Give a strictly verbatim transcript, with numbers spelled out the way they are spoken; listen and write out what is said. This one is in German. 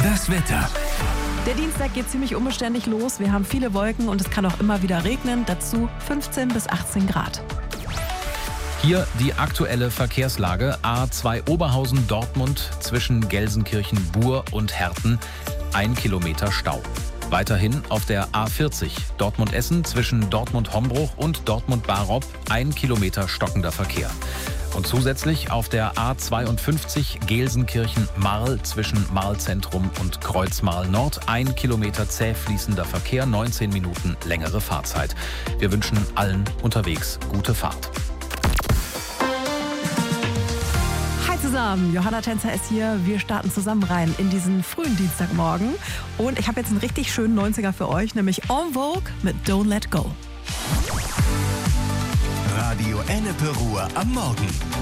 Das Wetter. Der Dienstag geht ziemlich unbeständig los. Wir haben viele Wolken und es kann auch immer wieder regnen. Dazu fünfzehn bis achtzehn Grad. Hier die aktuelle Verkehrslage. A zwei Oberhausen-Dortmund zwischen Gelsenkirchen-Buhr und Herten. Ein Kilometer Stau. Weiterhin auf der A vierzig Dortmund-Essen zwischen Dortmund-Hombruch und Dortmund-Barop. Ein Kilometer stockender Verkehr. Und zusätzlich auf der A zweiundfünfzig Gelsenkirchen-Marl zwischen Marl-Zentrum und Kreuz-Marl-Nord. Ein Kilometer zäh fließender Verkehr, neunzehn Minuten längere Fahrzeit. Wir wünschen allen unterwegs gute Fahrt. Hi zusammen, Johanna Tänzer ist hier. Wir starten zusammen rein in diesen frühen Dienstagmorgen. Und ich habe jetzt einen richtig schönen neunziger für euch, nämlich En Vogue mit Don't Let Go. Radio Ennepe Ruhr am Morgen.